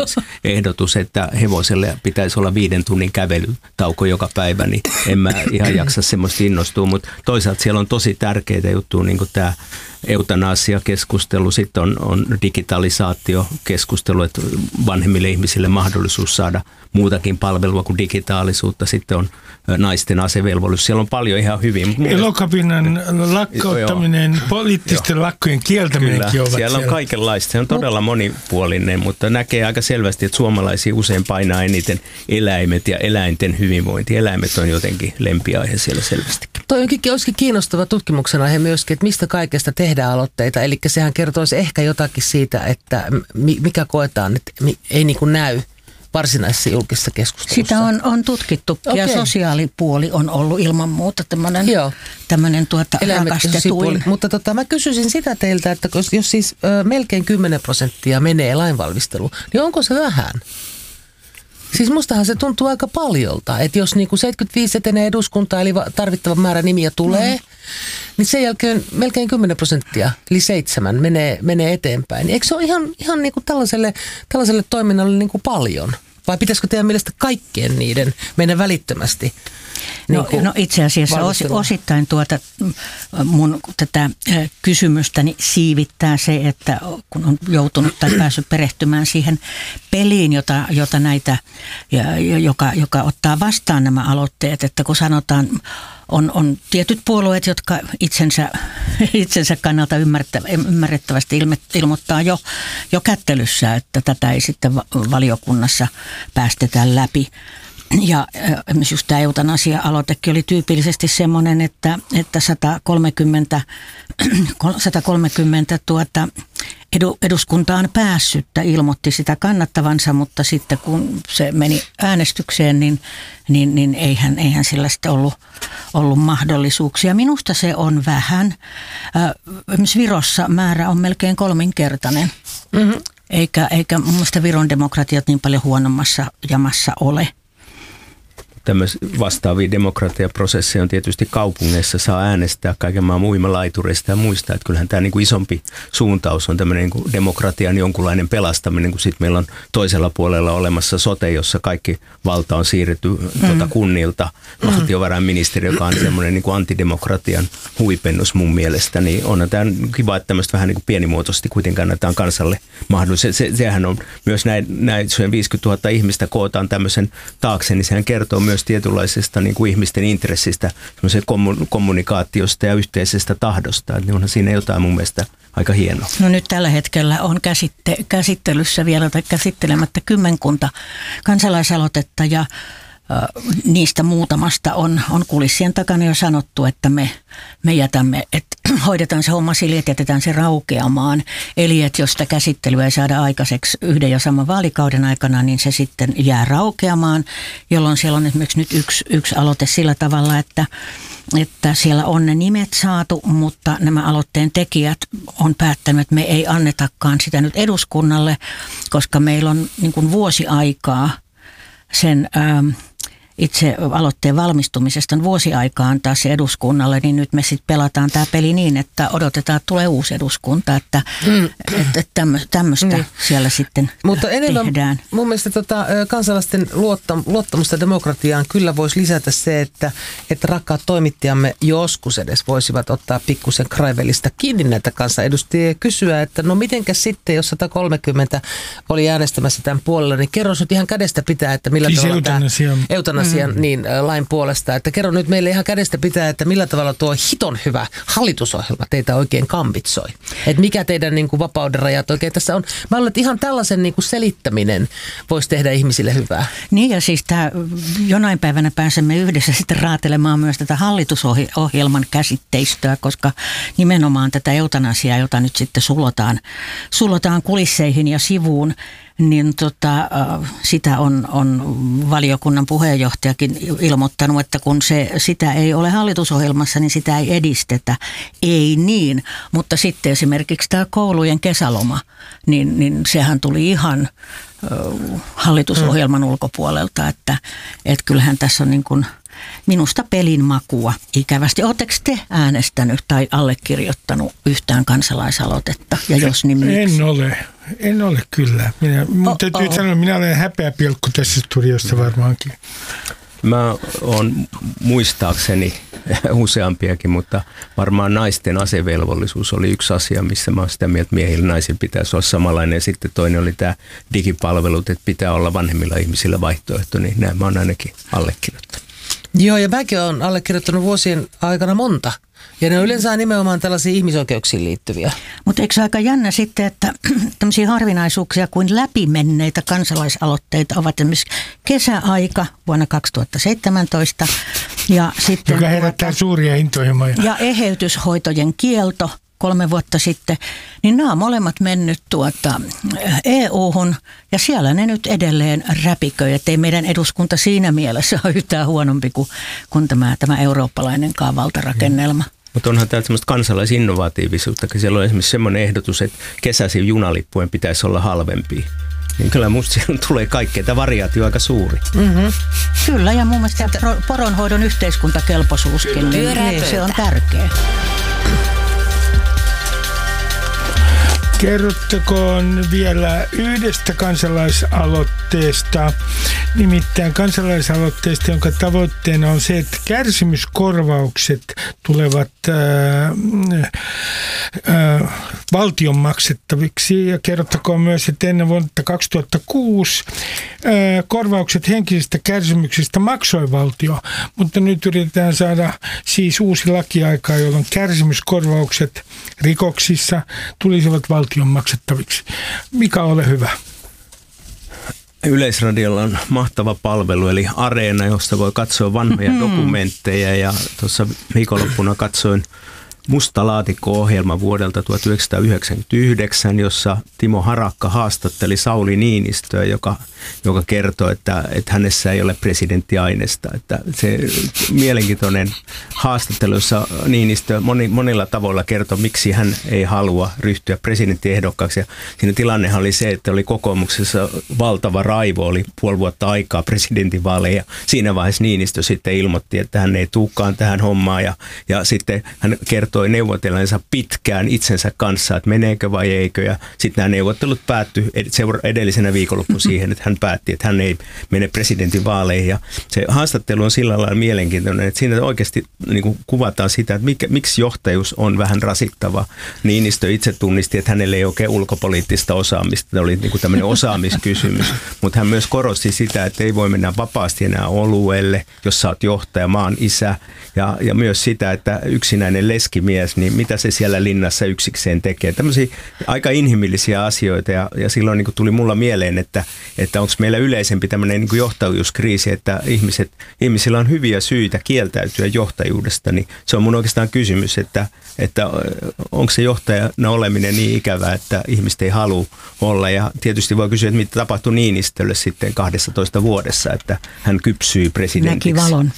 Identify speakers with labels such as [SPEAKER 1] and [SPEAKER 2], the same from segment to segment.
[SPEAKER 1] esimerkiksi ehdotus, että hevoselle pitäisi olla 5 tunnin kävelytauko joka päivä, niin en mä ihan jaksa semmoista innostua, mutta toisaalta siellä on tosi tärkeitä juttuja, niin kuin tämä eutanasia-keskustelu, sitten on digitalisaatio-keskustelu, että vanhemmille ihmisille mahdollisuus saada muutakin palvelua kuin digitaalisuutta, sitten on naisten asevelvollisuus, siellä on paljon ihan hyvin.
[SPEAKER 2] Elokapinan lakkauttaminen, poliittisten lakkojen kieltäminenkin ovat
[SPEAKER 1] siellä on kaikenlaista, se on todella monipuolinen, mutta näkee aika selvästi, että suomalaisia usein painaa eniten eläimet ja eläinten hyvinvointi. Eläimet on jotenkin lempiaihe siellä selvästikin.
[SPEAKER 3] Toi olisikin kiinnostava tutkimuksen aihe myöskin, että mistä kaikesta tehdään aloitteita. Eli sehän kertoisi ehkä jotakin siitä, että mikä koetaan, että ei niin kuin näy varsinaisessa julkisessa keskustelussa.
[SPEAKER 4] Sitä on tutkittu ja sosiaalipuoli on ollut ilman muuta tämmöinen rakastetuin.
[SPEAKER 3] Mutta mä kysyisin sitä teiltä, että jos siis melkein 10% menee lainvalmisteluun, niin onko se vähän? Siis mustahan se tuntuu aika paljolta, että jos niinku 75 etenee eduskuntaa, eli tarvittava määrä nimiä tulee, niin sen jälkeen melkein 10%, eli 7, menee eteenpäin. Eikö se ole ihan niinku tällaiselle toiminnalle niinku paljon? Vai pitäisikö teidän mielestä kaikkien niiden mennä välittömästi?
[SPEAKER 4] No itse asiassa osittain mun tätä kysymystäni siivittää se, että kun on joutunut tai päässyt perehtymään siihen peliin, jota näitä, joka ottaa vastaan nämä aloitteet, että kun sanotaan, on tietyt puolueet, jotka itsensä kannalta ymmärrettävästi ilmoittaa jo kättelyssä, että tätä ei sitten valiokunnassa päästetä läpi. Ja just tämä eutanasia-aloitekin oli tyypillisesti semmoinen, että 130 eduskuntaan päässyttä ilmoitti sitä kannattavansa, mutta sitten kun se meni äänestykseen, niin eihän sillä sitten ollut mahdollisuuksia. Minusta se on vähän. Esimerkiksi Virossa määrä on melkein 3-kertainen, eikä mun mielestä Viron demokratiat niin paljon huonommassa jamassa ole.
[SPEAKER 1] Tämmöisiä vastaavia demokratiaprosesseja on tietysti kaupungeissa, saa äänestää kaiken maan uimalaitureista ja muista. Että kyllähän tämä niin kuin isompi suuntaus on tämmöinen niin kuin demokratian jonkunlainen pelastaminen, kun sitten meillä on toisella puolella olemassa sote, jossa kaikki valta on siirretty kunnilta. Valtiovarainministeri, joka on semmoinen niin kuin antidemokratian huipennus mun mielestä, niin onhan tämä kiva, että tämmöistä vähän niin kuin pienimuotoisesti kuitenkin annetaan kansalle mahdollisuus. Sehän on myös näin 50 000 ihmistä kootaan tämmöisen taakse, niin sehän kertoo myös tietynlaisesta niin kuin ihmisten intressistä, kommunikaatiosta ja yhteisestä tahdosta. Niin onhan siinä jotain mun mielestä aika hienoa.
[SPEAKER 4] No nyt tällä hetkellä on käsittelyssä vielä tai käsittelemättä 10 kansalaisaloitetta ja niistä muutamasta on kulissien takana jo sanottu, että me jätämme, että hoidetaan se homma sille, että jätetään se raukeamaan. Eli että jos sitä käsittelyä ei saada aikaiseksi yhden ja saman vaalikauden aikana, niin se sitten jää raukeamaan, jolloin siellä on esimerkiksi nyt yksi aloite sillä tavalla, että siellä on ne nimet saatu, mutta nämä aloitteen tekijät on päättänyt, että me ei annetakaan sitä nyt eduskunnalle, koska meillä on niin kuin vuosi aikaa sen itse aloitteen valmistumisesta on vuosi aikaa antaa se eduskunnalle, niin nyt me sitten pelataan tämä peli niin, että odotetaan, että tulee uusi eduskunta, että tämmöistä siellä sitten
[SPEAKER 3] mutta enemmän
[SPEAKER 4] tehdään.
[SPEAKER 3] Mun mielestä kansalaisten luottamusta demokratiaan kyllä voisi lisätä se, että rakkaat toimittajamme joskus edes voisivat ottaa pikkusen kraivelista kiinni näitä kansanedustajia ja kysyä, että no mitenkäs sitten, jos 130 oli äänestämässä tämän puolella, niin kerro nyt ihan kädestä pitää, että millä tavalla tämä eutanasian lain puolesta, että kerro nyt meille ihan kädestä pitää, että millä tavalla tuo hiton hyvä hallitusohjelma teitä oikein kampitsoi. Että mikä teidän niin kuin vapauden rajat oikein tässä on. Mä luulen, että ihan tällaisen niin kuin selittäminen voisi tehdä ihmisille hyvää.
[SPEAKER 4] Niin ja siis jonain päivänä pääsemme yhdessä sitten raatelemaan myös tätä hallitusohjelman käsitteistöä, koska nimenomaan tätä eutanasiaa, jota nyt sitten sulotaan kulisseihin ja sivuun, niin sitä on valiokunnan puheenjohtajakin ilmoittanut, että kun sitä ei ole hallitusohjelmassa, niin sitä ei edistetä. Ei niin, mutta sitten esimerkiksi tämä koulujen kesäloma, niin sehän tuli ihan hallitusohjelman ulkopuolelta, että kyllähän tässä on niin kuin minusta pelin makua ikävästi. Oletteko te äänestänyt tai allekirjoittanut yhtään kansalaisaloitetta? Ja jos niin miksi?
[SPEAKER 2] En ole kyllä. Mutta täytyy sanoa, minä olen häpeäpilkku tässä studiossa varmaankin.
[SPEAKER 1] Mä oon muistaakseni useampiakin, mutta varmaan naisten asevelvollisuus oli yksi asia, missä mä oon sitä mieltä, että miehillä ja naisilla pitäisi olla samanlainen. Ja sitten toinen oli tämä digipalvelut, että pitää olla vanhemmilla ihmisillä vaihtoehto, niin näin mä oon ainakin allekirjoittanut.
[SPEAKER 3] Joo, ja mäkin olen allekirjoittanut vuosien aikana monta. Ja ne yleensä nimenomaan tällaisia ihmisoikeuksiin liittyviä.
[SPEAKER 4] Mutta eikö se aika jännä sitten, että tämmöisiä harvinaisuuksia kuin läpimenneitä kansalaisaloitteita ovat esimerkiksi kesäaika vuonna 2017. Ja sitten
[SPEAKER 2] joka herättää suuria intohimoja.
[SPEAKER 4] Ja eheytyshoitojen kielto 3 vuotta sitten, niin nämä on molemmat mennyt EU-hun ja siellä ne nyt edelleen räpiköi, ettei meidän eduskunta siinä mielessä ole yhtään huonompi kuin tämä eurooppalainenkaan valtarakennelma.
[SPEAKER 1] Mutta onhan täällä semmoista kansalaisinnovatiivisuutta, kun siellä on esimerkiksi semmoinen ehdotus, että kesäisin junalippujen pitäisi olla halvempia. Niin kyllä musta siellä tulee kaikkea. Tämä variaatio on aika suuri.
[SPEAKER 4] Mm-hmm. Kyllä, ja mun mielestä poronhoidon yhteiskuntakelpoisuuskin, niin se on tärkeä.
[SPEAKER 2] Kerrottakoon vielä yhdestä kansalaisaloitteesta, nimittäin kansalaisaloitteesta, jonka tavoitteena on se, että kärsimyskorvaukset tulevat valtion maksettaviksi. Ja kerrottakoon myös, että ennen vuonna 2006 korvaukset henkisistä kärsimyksistä maksoi valtio, mutta nyt yritetään saada siis uusi lakiaika, jolloin kärsimyskorvaukset rikoksissa tulisivat valtion maksettaviksi. Mika, ole hyvä.
[SPEAKER 1] Yleisradiolla on mahtava palvelu, eli Areena, josta voi katsoa vanhoja dokumentteja. Ja tuossa viikonloppuna katsoin Musta laatikko-ohjelma vuodelta 1999, jossa Timo Harakka haastatteli Sauli Niinistöä, joka kertoo, että hänessä ei ole presidenttiainesta. Että se mielenkiintoinen haastattelu, jossa Niinistö monilla tavoilla kertoo, miksi hän ei halua ryhtyä presidenttiehdokkaaksi. Ja siinä tilannehan oli se, että oli kokoomuksessa valtava raivo, oli 5 vuotta aikaa presidentinvaaleja. Siinä vaiheessa Niinistö sitten ilmoitti, että hän ei tulekaan tähän hommaan ja sitten hän kertoi neuvotelleensa pitkään itsensä kanssa, että meneekö vai eikö. Ja sitten nämä neuvottelut päättyi edellisenä viikonloppuun siihen, että hän päätti, että hän ei mene presidentinvaaleihin. Ja se haastattelu on sillä lailla mielenkiintoinen, että siinä oikeasti niin kuin kuvataan sitä, että miksi johtajuus on vähän rasittava. Niinistö itse tunnisti, että hänellä ei oikein ulkopoliittista osaamista. Tämä oli niin kuin tämmöinen osaamiskysymys. Mutta hän myös korosti sitä, että ei voi mennä vapaasti enää oluelle, jos sä oot johtaja, maan isä. Ja myös sitä, että yksinäinen leskimies, niin mitä se siellä linnassa yksikseen tekee. Tämmöisiä aika inhimillisiä asioita ja silloin niin kuin tuli mulla mieleen, että onko meillä yleisempi tämmöinen niin kuin johtajuuskriisi, että ihmisillä on hyviä syitä kieltäytyä johtajuudesta, niin se on mun oikeastaan kysymys, että onko se johtajana oleminen niin ikävää, että ihmiset ei halua olla. Ja tietysti voi kysyä, että mitä tapahtui Niinistölle sitten 12 vuodessa, että hän kypsyi presidentiksi.
[SPEAKER 4] Näki valon.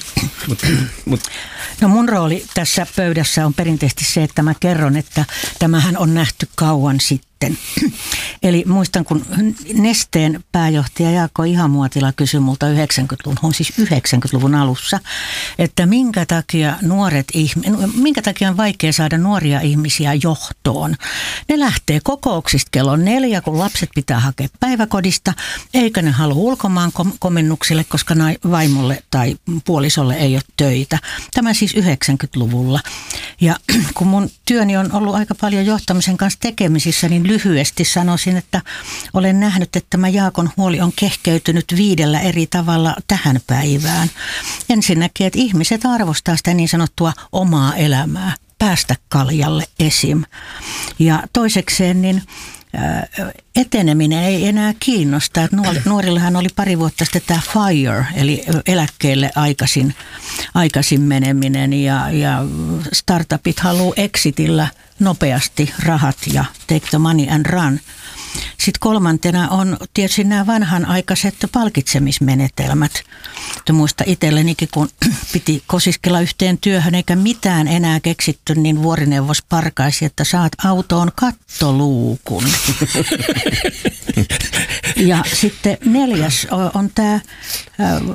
[SPEAKER 4] No mun rooli tässä pöydässä on perinteisesti se, että mä kerron, että tämähän on nähty kauan sitten. Eli muistan, kun Nesteen pääjohtaja Jaakko Ihamuotila kysyi multa 90-luvun alussa, että minkä takia on vaikea saada nuoria ihmisiä johtoon. Ne lähtee kokouksista kello 4, kun lapset pitää hakea päiväkodista, eikä ne halua ulkomaan komennuksille, koska vaimolle tai puolisolle ei ole töitä. Tämä siis 90-luvulla. Ja kun mun työni on ollut aika paljon johtamisen kanssa tekemisissä, niin lyhyesti sanoisin, että olen nähnyt, että tämä Jaakon huoli on kehkeytynyt 5 eri tavalla tähän päivään. Ensinnäkin, että ihmiset arvostaa sitä niin sanottua omaa elämää, päästä kaljalle esim. Ja toisekseen, niin eteneminen ei enää kiinnosta. Nuorillahan oli 2 vuotta sitten tämä FIRE, eli eläkkeelle aikaisin meneminen ja startupit haluaa exitillä nopeasti rahat ja take the money and run. Sitten 3. on tietysti nämä vanhanaikaiset palkitsemismenetelmät. Muista itsellenikin, kun piti kosiskella yhteen työhön eikä mitään enää keksitty, niin vuorineuvos parkaisi, että saat autoon kattoluukun. Ja sitten 4. on tämä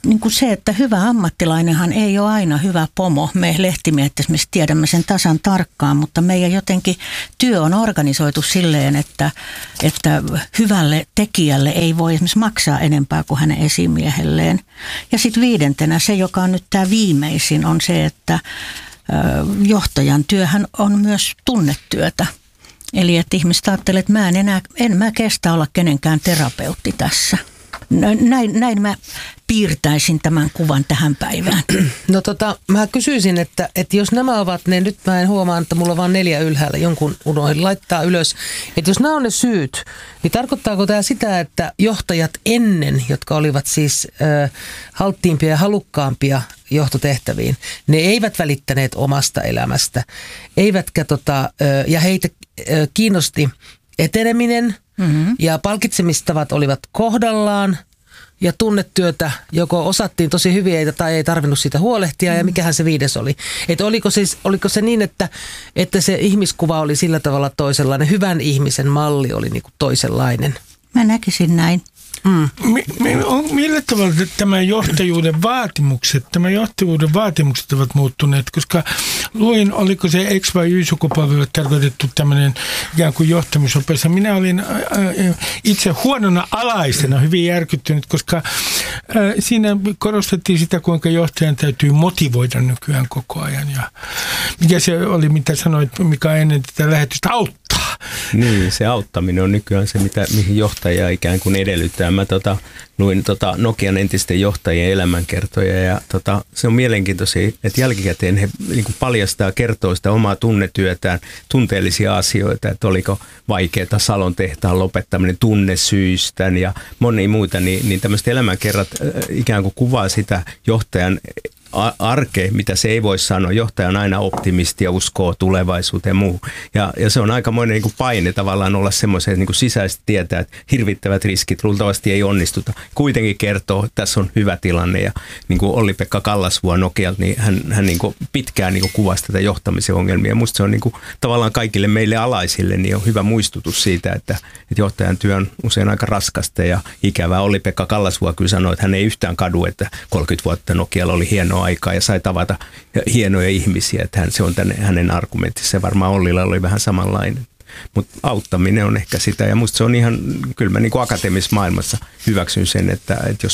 [SPEAKER 4] niin kuin se, että hyvä ammattilainenhan ei ole aina hyvä pomo. Me lehtimiehet esimerkiksi tiedämme sen tasan tarkkaan, mutta meidän jotenkin työ on organisoitu silleen, että hyvälle tekijälle ei voi esimerkiksi maksaa enempää kuin hänen esimiehelleen. Ja sitten 5. se, joka on nyt tämä viimeisin, on se, että johtajan työhän on myös tunnetyötä. Eli että ihmiset ajattelee, että en mä kestä olla kenenkään terapeutti tässä. Näin mä piirtäisin tämän kuvan tähän päivään.
[SPEAKER 3] No mä kysyisin, että jos nämä ovat ne, nyt mä en huomaa, että mulla on vaan 4 ylhäällä, jonkun unohdin laittaa ylös. Että jos nämä on ne syyt, niin tarkoittaako tämä sitä, että johtajat ennen, jotka olivat siis halttiimpia ja halukkaampia johtotehtäviin, ne eivät välittäneet omasta elämästä, eivätkä ja heitä kiinnosti eteneminen ja palkitsemistavat olivat kohdallaan ja tunnetyötä joko osattiin tosi hyvin tai ei tarvinnut siitä huolehtia ja mikähän se 5. oli. Että oliko se niin, että se ihmiskuva oli sillä tavalla toisenlainen, hyvän ihmisen malli oli niinku toisenlainen?
[SPEAKER 4] Mä näkisin näin.
[SPEAKER 2] Millä tavalla tämä johtajuuden vaatimukset ovat muuttuneet, koska luin, oliko se X- vai Y-sukupolvelle tarkoitettu tämmöinen ikään kuin johtamisopetus. Minä olin itse huonona alaisena hyvin järkyttynyt, koska siinä korostettiin sitä, kuinka johtajan täytyy motivoida nykyään koko ajan. Ja mikä se oli, mitä sanoit, mikä ennen tätä lähetystä auttaa.
[SPEAKER 1] Niin, se auttaminen on nykyään se, mihin johtaja ikään kuin edellyttää. Mä luin Nokian entisten johtajien elämänkertoja ja se on mielenkiintoisia, että jälkikäteen he niin kuin paljastaa, kertoo sitä omaa tunnetyötään, tunteellisia asioita, että oliko vaikeaa Salon tehtaan lopettaminen tunnesyistään ja monia muita, niin tämmöiset elämänkerrat ikään kuin kuvaa sitä johtajan arkea, mitä se ei voi sanoa. Johtaja on aina optimisti ja uskoo tulevaisuuteen ja muu. Ja se on aikamoinen niin kuin paine tavallaan olla semmoisen, että niin kuin sisäisesti tietää, että hirvittävät riskit luultavasti ei onnistuta. Kuitenkin kertoo, että tässä on hyvä tilanne. Ja niin kuin Olli-Pekka Kallasvuo Nokialta, niin hän niin kuin pitkään niin kuin kuvasi tätä johtamisen ongelmia. Musta se on niin kuin tavallaan kaikille meille alaisille niin on hyvä muistutus siitä, että johtajan työ on usein aika raskasta ja ikävää. Olli-Pekka Kallasvuo kyllä sanoi, että hän ei yhtään kadu, että 30 vuotta Nokialla oli hienoa aikaa ja sai tavata hienoja ihmisiä, että se on hänen argumenttissa. Se varmaan Ollilla oli vähän samanlainen. Mutta auttaminen on ehkä sitä ja musta se on ihan, kyllä mä niin kuin akateemisessa maailmassa hyväksyn sen, että jos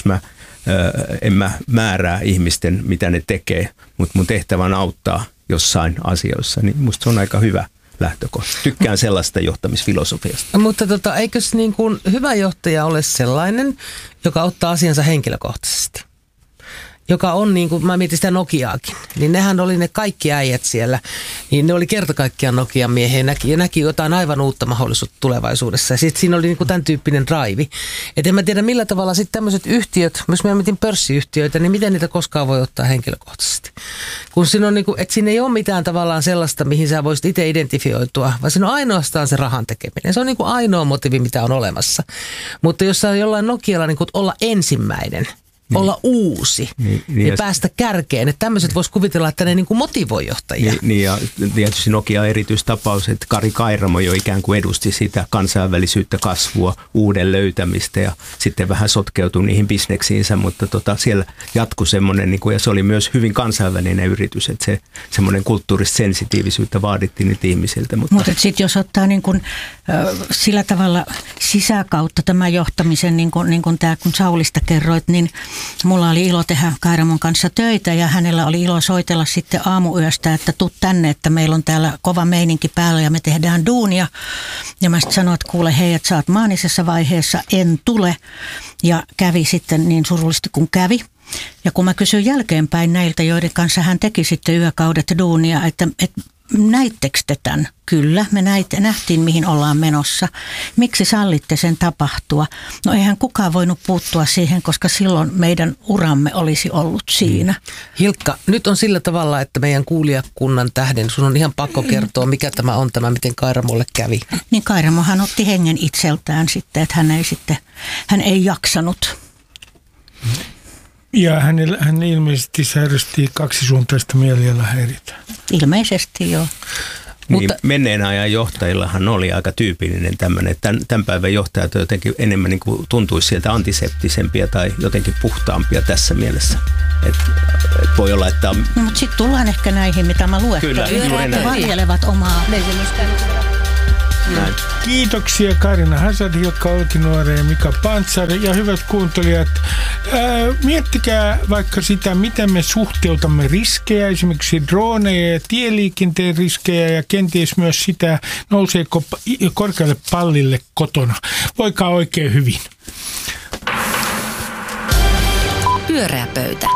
[SPEAKER 1] en mä määrää ihmisten, mitä ne tekee, mutta mun tehtävä on auttaa jossain asioissa, niin musta se on aika hyvä lähtökohta. Tykkään sellaista johtamisfilosofiasta.
[SPEAKER 3] Mutta eikös niin kuin hyvä johtaja ole sellainen, joka ottaa asiansa henkilökohtaisesti? Joka on niin kuin, mä mietin sitä Nokiaakin, niin nehän oli ne kaikki äijät siellä, niin ne oli kerta kaikkiaan Nokian miehiä ja näki jotain aivan uutta mahdollisuutta tulevaisuudessa. Ja sitten siinä oli niin kuin tämän tyyppinen drive. Et en mä tiedä millä tavalla sitten tämmöiset yhtiöt, jos mä mietin pörssiyhtiöitä, niin miten niitä koskaan voi ottaa henkilökohtaisesti. Kun siinä on niin kuin, että siinä ei ole mitään tavallaan sellaista, mihin sä voisit itse identifioitua, vaan siinä on ainoastaan se rahan tekeminen. Se on niin kuin ainoa motiivi, mitä on olemassa. Mutta jos sä jollain Nokialla niin kuin olla ensimmäinen, olla uusi ja päästä kärkeen. Että tämmöiset voisi kuvitella, että ne niin kuin motivoi johtajia.
[SPEAKER 1] Niin ja tietysti Nokia on erityistapaus, että Kari Kairamo jo ikään kuin edusti sitä kansainvälisyyttä, kasvua, uuden löytämistä ja sitten vähän sotkeutui niihin bisneksiinsä, mutta siellä jatkui semmoinen, niin kuin, ja se oli myös hyvin kansainvälinen yritys, että se semmoinen kulttuurista sensitiivisyyttä vaadittiin niitä ihmisiltä.
[SPEAKER 4] Mutta sitten jos ottaa niin kuin, sillä tavalla sisäkautta tämän johtamisen, niin kuin tämä, kun Saulista kerroit, niin mulla oli ilo tehdä Kairamon kanssa töitä ja hänellä oli ilo soitella sitten aamuyöstä, että tuu tänne, että meillä on täällä kova meininki päällä ja me tehdään duunia. Ja mä sitten sanoin, että kuule hei, että sä oot maanisessa vaiheessa, en tule. Ja kävi sitten niin surullisesti kuin kävi. Ja kun mä kysyin jälkeenpäin näiltä, joiden kanssa hän teki sitten yökaudet duunia, että näittekö te tämän? Kyllä, me nähtiin mihin ollaan menossa. Miksi sallitte sen tapahtua? No eihän kukaan voinut puuttua siihen, koska silloin meidän uramme olisi ollut siinä.
[SPEAKER 3] Hilkka, nyt on sillä tavalla, että meidän kuulijakunnan tähden sun on ihan pakko kertoa, mikä tämä on miten Kairamolle kävi.
[SPEAKER 4] Niin Kairamohan otti hengen itseltään sitten, että hän ei jaksanut.
[SPEAKER 2] Ja hän ilmeisesti sairasti kaksisuuntaista mielialahäiriötä.
[SPEAKER 4] Ilmeisesti joo.
[SPEAKER 1] Niin, menneen ajan johtajillahan oli aika tyypillinen tämmöinen, että tämän päivän johtajat on jotenkin enemmän niin kuin tuntuisi sieltä antiseptisempia tai jotenkin puhtaampia tässä mielessä. Et voi olla, että on...
[SPEAKER 4] No, mutta sitten tullaan ehkä näihin, mitä mä luettelin.
[SPEAKER 1] Kyllä, juuri näin.
[SPEAKER 4] Varjelevat omaa.
[SPEAKER 2] Näin. Kiitoksia Kaarina Hazard, Ilkka Olkinuore ja Mika Pantsar. Ja hyvät kuuntelijat, miettikää vaikka sitä, miten me suhteutamme riskejä, esimerkiksi droneja ja tieliikenteen riskejä ja kenties myös sitä, nouseeko korkealle pallille kotona. Voikaa oikein hyvin.
[SPEAKER 5] Pyöreä pöytä.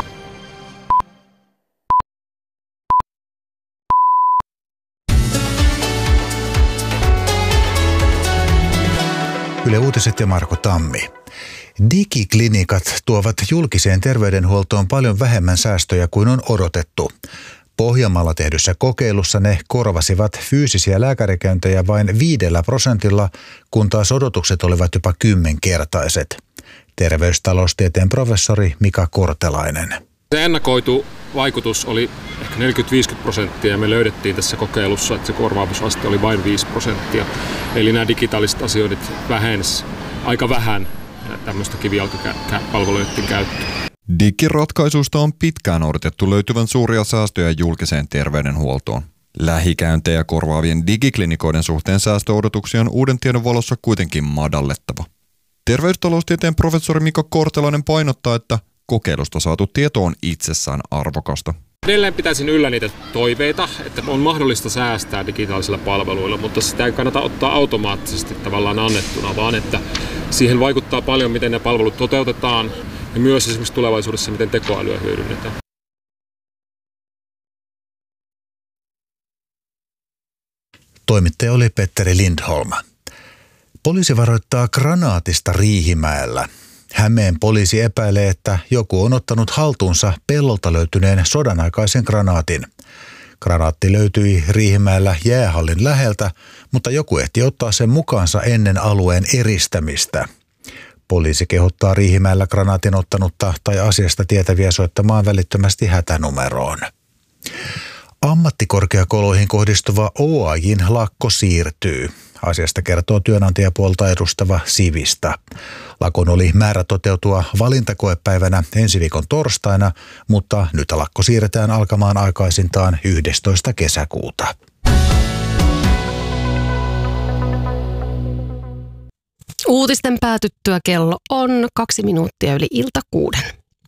[SPEAKER 6] Yle Uutiset ja Marko Tammi. Digiklinikat tuovat julkiseen terveydenhuoltoon paljon vähemmän säästöjä kuin on odotettu. Pohjanmaalla tehdyssä kokeilussa ne korvasivat fyysisiä lääkärikäyntejä vain 5%, kun taas odotukset olivat jopa 10-kertaiset. Terveystaloustieteen professori Mika Kortelainen.
[SPEAKER 7] Se ennakoitu vaikutus oli ehkä 40-50% ja me löydettiin tässä kokeilussa, että se korvaavuusaste oli vain 5%. Eli nämä digitaaliset asioinnit vähensivät aika vähän tämmöistä kivijalkapalveluiden käyttöä.
[SPEAKER 8] Digiratkaisuista on pitkään odotettu löytyvän suuria säästöjä julkiseen terveydenhuoltoon. Lähikäyntejä korvaavien digiklinikoiden suhteen säästöodotuksia on uuden tiedon valossa kuitenkin madallettava. Terveystaloustieteen professori Mika Kortelainen painottaa, että kokeilusta saatu tieto on itsessään arvokasta.
[SPEAKER 7] Edelleen pitäisin yllä niitä toiveita, että on mahdollista säästää digitaalisilla palveluilla, mutta sitä ei kannata ottaa automaattisesti tavallaan annettuna, vaan että siihen vaikuttaa paljon, miten ne palvelut toteutetaan ja myös esimerkiksi tulevaisuudessa, miten tekoälyä hyödynnetään.
[SPEAKER 6] Toimittaja oli Petteri Lindholm. Poliisi varoittaa granaatista Riihimäellä. Hämeen poliisi epäilee, että joku on ottanut haltuunsa pellolta löytyneen sodanaikaisen granaatin. Granaatti löytyi Riihimäellä jäähallin läheltä, mutta joku ehti ottaa sen mukaansa ennen alueen eristämistä. Poliisi kehottaa Riihimäellä granaatin ottanutta tai asiasta tietäviä soittamaan välittömästi hätänumeroon. Ammattikorkeakouluihin kohdistuva OAJ:n lakko siirtyy. Asiasta kertoo työnantajapuolta edustava Sivista. Lakon oli määrä toteutua valintakoepäivänä ensi viikon torstaina, mutta nyt lakko siirretään alkamaan aikaisintaan 11. kesäkuuta.
[SPEAKER 9] Uutisten päätyttyä kello on 2 minuuttia yli 5:06.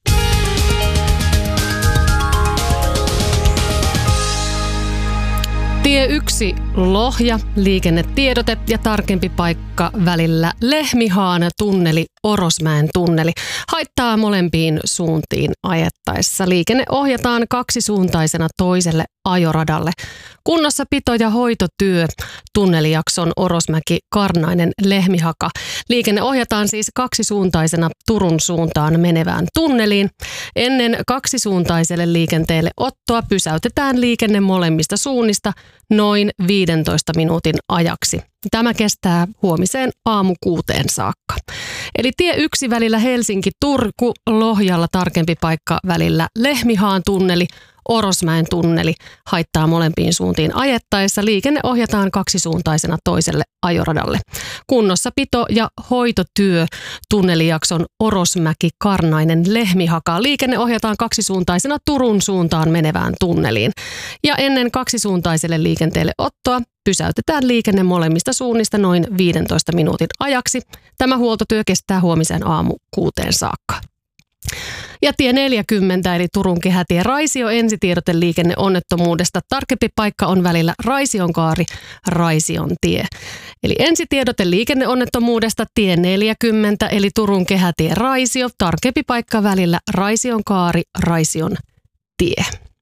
[SPEAKER 9] Tie 1 Lohja, liikennetiedote ja tarkempi paikka välillä Lehmihaan tunneli, Orosmäen tunneli. Haittaa molempiin suuntiin ajettaessa. Liikenne ohjataan kaksisuuntaisena toiselle ajoradalle. Kunnossapito- ja hoitotyö, tunnelijakson Orosmäki, Karnainen, Lehmihaka. Liikenne ohjataan siis kaksisuuntaisena Turun suuntaan menevään tunneliin. Ennen kaksisuuntaiselle liikenteelle ottoa pysäytetään liikenne molemmista suunnista noin 15 minuutin ajaksi. Tämä kestää huomiseen aamu 6 saakka. Eli tie 1 välillä Helsinki-Turku, Lohjalla tarkempi paikka välillä Lehmihaan tunneli, Orosmäen tunneli haittaa molempiin suuntiin ajettaessa. Liikenne ohjataan kaksisuuntaisena toiselle ajoradalle. Kunnossapito- ja hoitotyö, tunnelijakson Orosmäki, Karnainen, Lehmihaka. Liikenne ohjataan kaksisuuntaisena Turun suuntaan menevään tunneliin. Ja ennen kaksisuuntaiselle liikenteelle ottoa pysäytetään liikenne molemmista suunnista noin 15 minuutin ajaksi. Tämä huoltotyö kestää huomisen aamu 6 saakka. Ja tie 40 eli Turun kehätie Raisio, ensitiedote liikenneonnettomuudesta. Tarkempi paikka on välillä Raisionkaari, Raision tie. Eli ensitiedote liikenneonnettomuudesta tie 40 eli Turun kehätie Raisio. Tarkempi paikka välillä Raisionkaari, Raision tie.